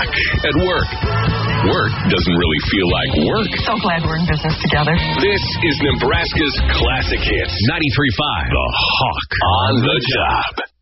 Hawk at work. Work doesn't really feel like work. So glad we're in business together. This is Nebraska's classic hits. 93.5 The Hawk on the job.